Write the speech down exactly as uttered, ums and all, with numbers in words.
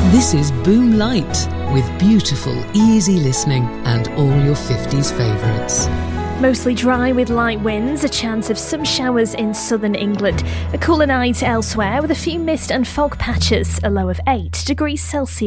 This is Boom Light, with beautiful, easy listening and all your fifties favourites. Mostly dry with light winds, a chance of some showers in southern England. A cooler night elsewhere with a few mist and fog patches, a low of eight degrees Celsius.